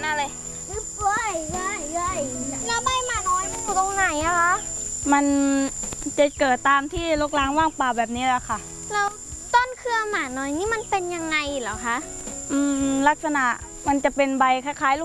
น่เลยแล้วใบหมาน้อยมันอยู่ตรงไหนอะคะมันจะเกิดตามที่รกร้างว่างเปล่าแบบนี้แหละค่ะแล้วต้นเครือหมาน้อยนี่มันเป็นยังไงเหรอคะลักษณะมันจะเป็นใบคล้ายๆลูก